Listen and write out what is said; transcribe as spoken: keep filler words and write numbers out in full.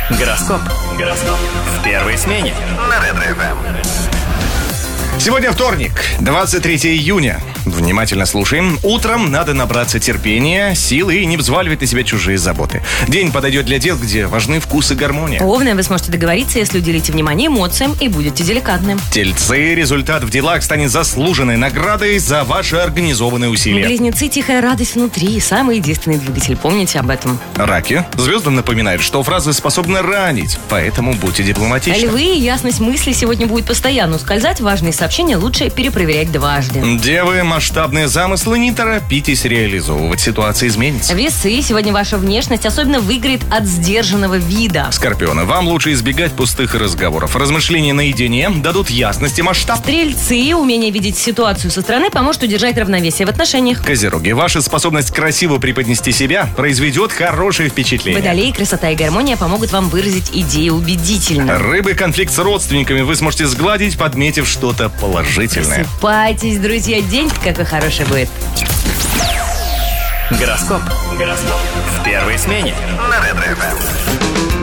Гороскоп. Гороскоп. В первой смене. На Ретро-ФМ. Сегодня вторник, двадцать третьего июня. Внимательно слушаем. Утром надо набраться терпения, силы и не взваливать на себя чужие заботы. День подойдет для дел, где важны вкус и гармония. Овны, вы сможете договориться, если уделите внимание эмоциям и будете деликатным. Тельцы, результат в делах станет заслуженной наградой за ваши организованные усилия. Близнецы, тихая радость внутри, самый единственный двигатель. Помните об этом. Раки, звездам напоминают, что фразы способны ранить, поэтому будьте дипломатичны. Львы, ясность мысли сегодня будет постоянно ускользать. Важные сообщения лучше перепроверять дважды. Девы, масштабные замыслы, не торопитесь реализовывать, ситуация изменится. Весы, сегодня ваша внешность особенно выиграет от сдержанного вида. Скорпионы, вам лучше избегать пустых разговоров. Размышления наедине дадут ясность и масштаб. Стрельцы, умение видеть ситуацию со стороны поможет удержать равновесие в отношениях. Козероги, ваша способность красиво преподнести себя произведет хорошее впечатление. Водолеи, красота и гармония помогут вам выразить идеи убедительно. Рыбы, конфликт с родственниками вы сможете сгладить, подметив что-то положительное. Просыпайтесь, друзья, день какой хороший будет. Гороскоп. Гороскоп. В первой смене. На Ретро-ФМ.